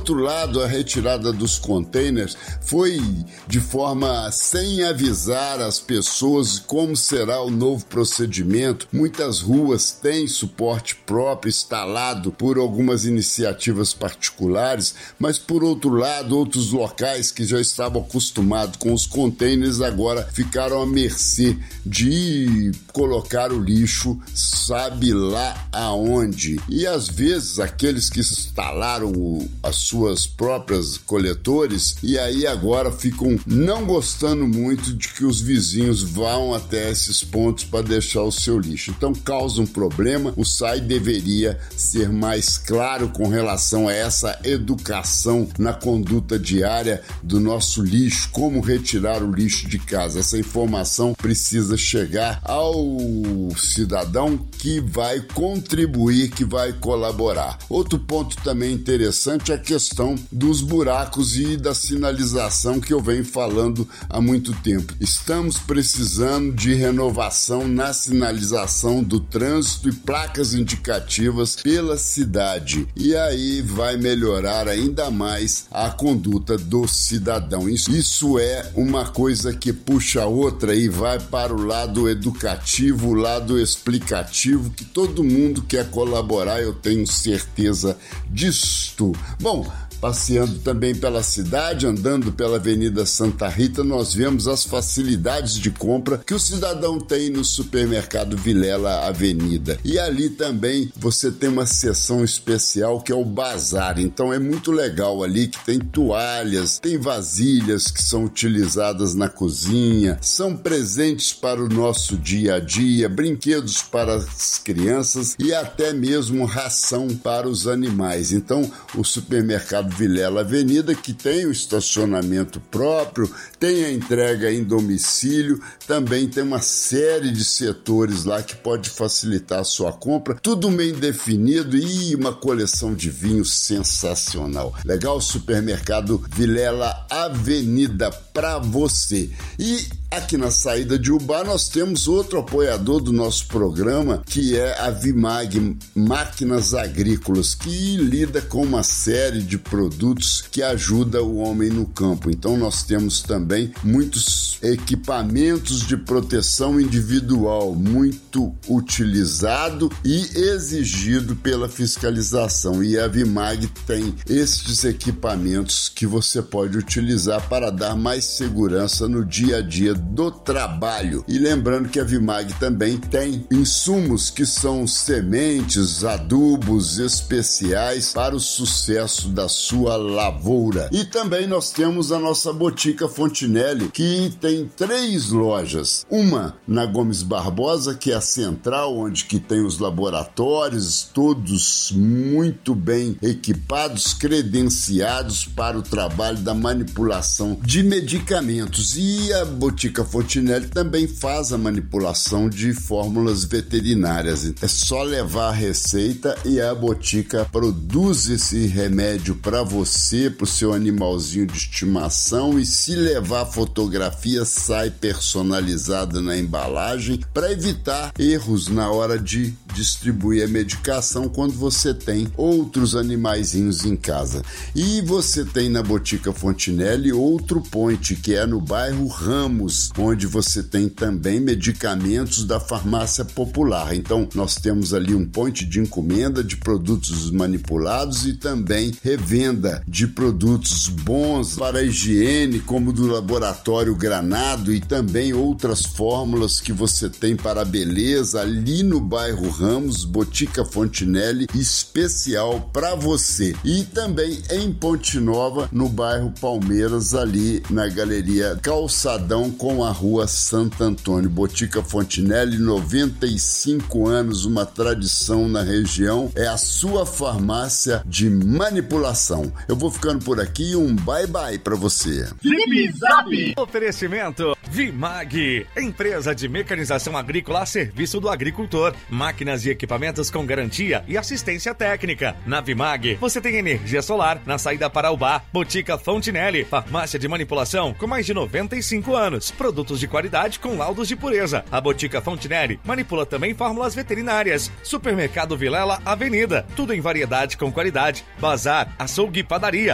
outro lado, a retirada dos containers foi de forma sem avisar as pessoas como será o novo procedimento. Muitas ruas têm suporte próprio instalado por algumas iniciativas particulares, mas por outro lado, outros locais que já estavam acostumados com os containers agora ficaram à mercê de colocar o lixo sabe lá aonde. E às vezes aqueles que instalaram as suas próprias coletores e aí agora ficam não gostando muito de que os vizinhos vão até esses pontos para deixar o seu lixo. Então causa um problema. O SAI deveria ser mais claro com relação a essa educação na conduta diária do nosso lixo, como retirar o lixo de casa. Essa informação precisa chegar ao cidadão que vai contribuir, que vai colaborar. Outro ponto também interessante é a questão dos buracos e da sinalização que eu venho falando há muito tempo. Estamos precisando de renovação na sinalização do trânsito e placas indicativas pela cidade. E aí vai melhorar ainda mais a conduta do cidadão. Isso é uma coisa que puxa a outra e vai para o lado educativo, o lado explicativo, que todo mundo quer colaborar, eu tenho certeza disto. Bom, passeando também pela cidade, andando pela Avenida Santa Rita, nós vemos as facilidades de compra que o cidadão tem no supermercado Vilela Avenida. E ali também você tem uma seção especial que é o bazar. Então é muito legal ali que tem toalhas, tem vasilhas que são utilizadas na cozinha, são presentes para o nosso dia a dia, brinquedos para as crianças e até mesmo ração para os animais. Então o supermercado Vilela Avenida, que tem o estacionamento próprio, tem a entrega em domicílio, também tem uma série de setores lá que pode facilitar a sua compra, tudo bem definido e uma coleção de vinhos sensacional. Legal, supermercado Vilela Avenida para você. E aqui na saída de Ubá nós temos outro apoiador do nosso programa, que é a Vimag Máquinas Agrícolas, que lida com uma série de produtos que ajuda o homem no campo. Então nós temos também muitos equipamentos de proteção individual, muito utilizado e exigido pela fiscalização. E a Vimag tem estes equipamentos que você pode utilizar para dar mais segurança no dia a dia do trabalho. E lembrando que a Vimag também tem insumos que são sementes, adubos especiais para o sucesso da sua lavoura. E também nós temos a nossa Botica Fontinelli, que tem 3 lojas. Uma na Gomes Barbosa, que é a central, onde que tem os laboratórios, todos muito bem equipados, credenciados para o trabalho da manipulação de medicamentos. E a Botica Fontinelli também faz a manipulação de fórmulas veterinárias. É só levar a receita e a Botica produz esse remédio para você, para o seu animalzinho de estimação, e se levar fotografia sai personalizada na embalagem para evitar erros na hora de distribuir a medicação quando você tem outros animaizinhos em casa. E você tem na Botica Fontinelli outro point, que é no bairro Ramos, onde você tem também medicamentos da farmácia popular. Então nós temos ali um point de encomenda de produtos manipulados e também revenda de produtos bons para a higiene, como do laboratório Granado, e também outras fórmulas que você tem para a beleza ali no bairro Ramos. Botica Fontinelli, especial para você. E também em Ponte Nova, no bairro Palmeiras, ali na Galeria Calçadão com a Rua Santo Antônio. Botica Fontinelli, 95 anos, uma tradição na região, é a sua farmácia de manipulação. Eu vou ficando por aqui, um bye-bye para você. Zip Zap! Oferecimento Vimag, empresa de mecanização agrícola a serviço do agricultor. Máquinas e equipamentos com garantia e assistência técnica. Na Vimag, você tem energia solar na saída para Ubá. Botica Fontinelli, farmácia de manipulação com mais de 95 anos. Produtos de qualidade com laudos de pureza. A Botica Fontinelli manipula também fórmulas veterinárias. Supermercado Vilela Avenida, tudo em variedade com qualidade. Bazar, açougue e padaria.